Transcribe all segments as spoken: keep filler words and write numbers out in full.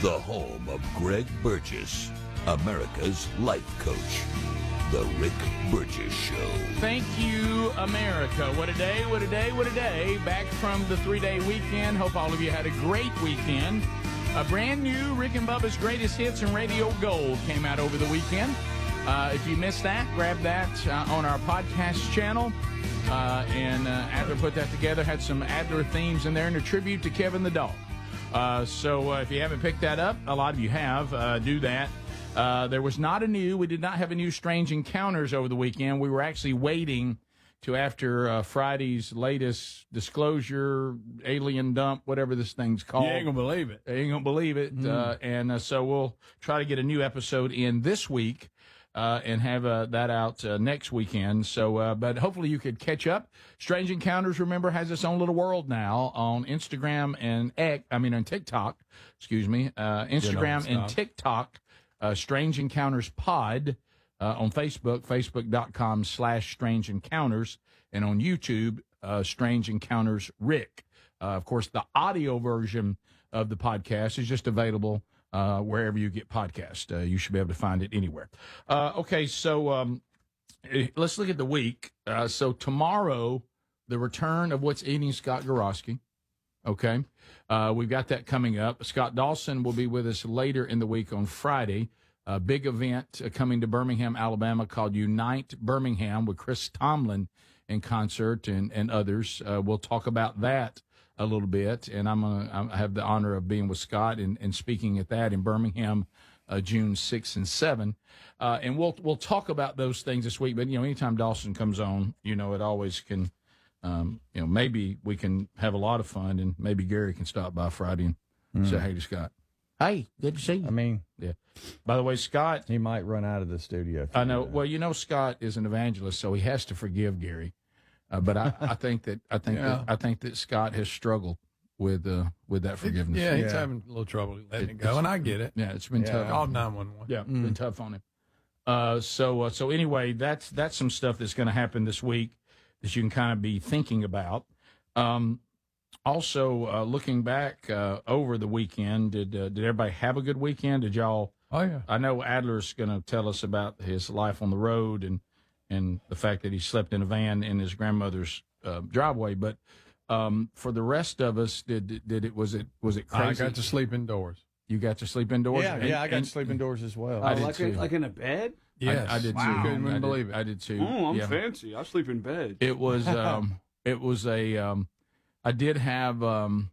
the home of Greg Burgess, America's life coach. The Rick Burgess Show. Thank you, America. What a day, what a day, what a day. Back from the three-day weekend. Hope all of you had a great weekend. A brand new Rick and Bubba's Greatest Hits and Radio Gold came out over the weekend. Uh, if you missed that, grab that uh, on our podcast channel. Uh, and uh, Adler put that together, had some Adler themes in there and a tribute to Kevin the dog. Uh, so uh, if you haven't picked that up, a lot of you have, uh, do that. Uh, there was not a new, we did not have a new Strange Encounters over the weekend. We were actually waiting to after uh, Friday's latest disclosure, alien dump, whatever this thing's called. You ain't going to believe it. You ain't going to believe it. Mm. Uh, and uh, so we'll try to get a new episode in this week uh, and have uh, that out uh, next weekend. So, uh, but hopefully you could catch up. Strange Encounters, remember, has its own little world now on Instagram and X, I mean on TikTok, excuse me, uh, Instagram and TikTok. Uh, Strange Encounters Pod uh, on Facebook, facebook.com slash Strange Encounters, and on YouTube, uh, Strange Encounters Rick. Uh, of course, the audio version of the podcast is just available uh, wherever you get podcasts. Uh, you should be able to find it anywhere. Uh, okay, so um, let's look at the week. Uh, so tomorrow, the return of What's Eating Scott Gorosky. Okay. Uh, we've got that coming up. Scott Dawson will be with us later in the week on Friday. A big event uh, coming to Birmingham, Alabama called Unite Birmingham with Chris Tomlin in concert and, and others. Uh, we'll talk about that a little bit. And I'm gonna, I have the honor of being with Scott and, and speaking at that in Birmingham, uh, June sixth and seventh. Uh, and we'll, we'll talk about those things this week. But, you know, anytime Dawson comes on, you know, it always can, Um, you know, maybe we can have a lot of fun, and maybe Gary can stop by Friday and mm. say hey to Scott. Hey, good to see you. I mean, yeah. By the way, Scott, he might run out of the studio. I know. Well, you know, Scott is an evangelist, so he has to forgive Gary. Uh, but I, I think that I think yeah. that I think that Scott has struggled with uh, with that forgiveness. Yeah, he's yeah. having a little trouble letting it, it go, and I get it. Yeah, it's been yeah. tough. Call nine one one. Yeah, mm. been tough on him. Uh, so uh, so anyway, that's that's some stuff that's going to happen this week that you can kind of be thinking about. Um, also, uh, looking back uh, over the weekend, did uh, did everybody have a good weekend? Did y'all? Oh yeah. I know Adler's going to tell us about his life on the road and and the fact that he slept in a van in his grandmother's uh, driveway. But um, for the rest of us, did did it was it was it crazy? I got to sleep indoors. You got to sleep indoors. Yeah, and, yeah, I got and, to sleep indoors as well. Oh, I did like, a, like in a bed? Yes. I, I did wow. too. Couldn't I did, believe it. I did too. Oh, I'm yeah. fancy. I sleep in bed. It was um it was a um I did have um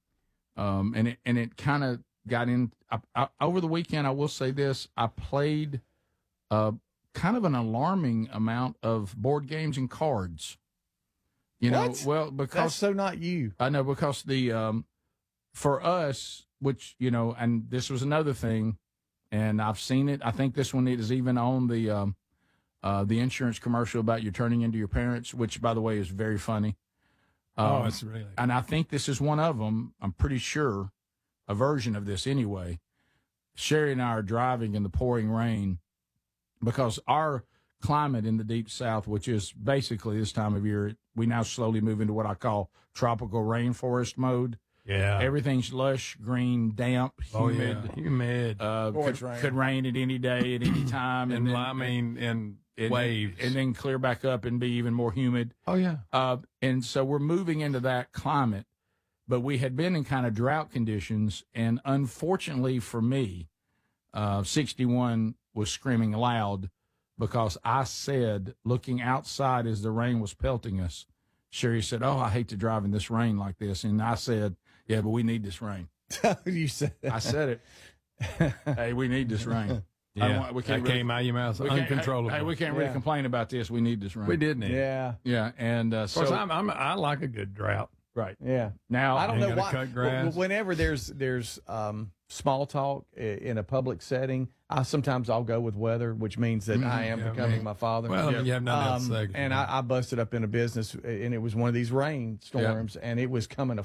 um and it and it kind of got in I, I, over the weekend. I will say this: I played uh kind of an alarming amount of board games and cards. You know, what? well because that's so not you. I know because the um for us, which you know, and this was another thing. And I've seen it. I think this one is even on the um, uh, the insurance commercial about you turning into your parents, which, by the way, is very funny. Um, oh, it's really. And I think this is one of them. I'm pretty sure a version of this anyway. Sherry and I are driving in the pouring rain because our climate in the deep south, which is basically this time of year, we now slowly move into what I call tropical rainforest mode. Yeah. Everything's lush, green, damp, humid. Oh, yeah. Humid. Uh, Boy, could, rain. could rain at any day, at any time. and, and then, I mean, and, and waves. And then clear back up and be even more humid. Oh, yeah. Uh, and so we're moving into that climate. But we had been in kind of drought conditions. And unfortunately for me, uh, sixty-one was screaming loud because I said, looking outside as the rain was pelting us, Sherry said, oh, I hate to drive in this rain like this. And I said, yeah, but we need this rain. You said I said it. Hey, we need this rain. Yeah, want, we that can't really, came out of your mouth we uncontrollable. Hey, hey, we can't really Yeah. complain about this. We need this rain. We did need it. yeah, Yeah, and uh, Of course, so I'm, I'm, I like a good drought. right yeah. now I don't ain't know gotta why. cut grass. w- Whenever there's there's um, small talk i- in a public setting, I sometimes I'll go with weather, which means that I am Yeah, becoming man. my father. Well, I Yeah. mean, you have nothing else Um, to say. and I, I busted up in a business, and it was one of these rainstorms, and it was coming a